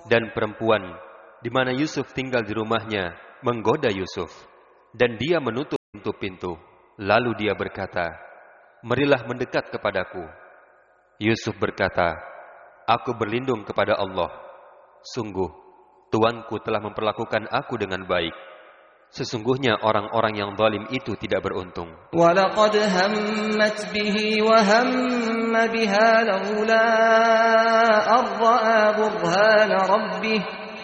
Dan perempuan di mana Yusuf tinggal di rumahnya menggoda Yusuf, dan dia menutup pintu-pintu. Lalu dia berkata, "Marilah mendekat kepadaku." Yusuf berkata, "Aku berlindung kepada Allah. Sungguh, tuanku telah memperlakukan aku dengan baik. Sesungguhnya orang-orang yang zalim itu tidak beruntung." وَلَقَدْ هَمَّتْ بِهِ وَهَمَّ بِهَا لَوْلَا أَن رَّأَىٰ بُرْهَانَ رَبِّهِ